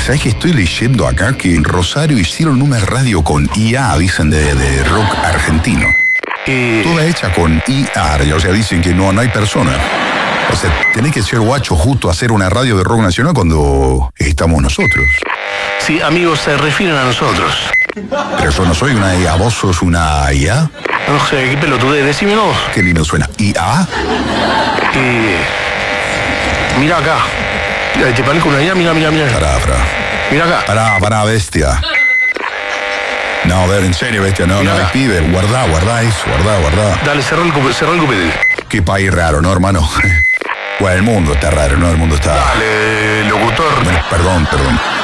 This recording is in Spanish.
¿Sabes que estoy leyendo acá que en Rosario hicieron una radio con IA, dicen, de rock argentino? Toda hecha con IA, o sea, dicen que no hay persona. O sea, tenés que ser guacho justo a hacer una radio de rock nacional cuando estamos nosotros. Sí, amigos, se refieren a nosotros. Pero yo no soy una IA, ¿vos sos una IA? No sé, qué pelotudez, decímelo. Qué lindo suena. ¿IA? Mira acá. ¿Te parezco una IA? Mira. Pará. Mira acá. Pará, bestia. No, a ver, en serio, bestia, no, hay pibe. Guardá eso, guardá. Dale, cerrá el cupete. Qué país raro, ¿no, hermano? Bueno, el mundo está raro, ¿no? El mundo está... Dale, locutor. Bueno, perdón.